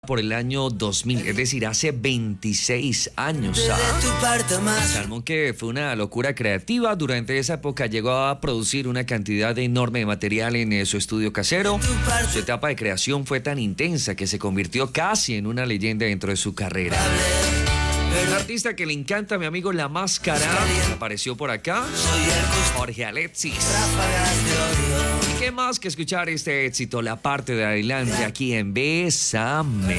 por el año 2000, es decir, hace 26 años. Salmón, que fue una locura creativa, durante esa época llegó a producir una cantidad enorme de material en su estudio casero. Su etapa de creación fue tan intensa que se convirtió casi en una leyenda dentro de su carrera. Un artista que le encanta a mi amigo La Máscara apareció por acá, Jorge Alexis. ¿Y qué más que escuchar este éxito? La parte de adelante aquí en Bésame.